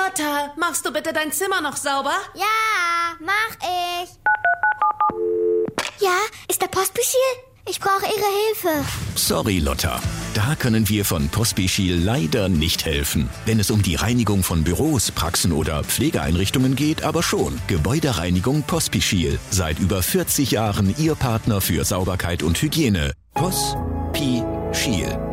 Lotta, machst du bitte dein Zimmer noch sauber? Ja, mach ich. Ja, ist der Pospischil? Ich brauche Ihre Hilfe. Sorry, Lotta. Da können wir von Pospischil leider nicht helfen. Wenn es um die Reinigung von Büros, Praxen oder Pflegeeinrichtungen geht, aber schon. Gebäudereinigung Pospischil. Seit über 40 Jahren Ihr Partner für Sauberkeit und Hygiene. Pospischil.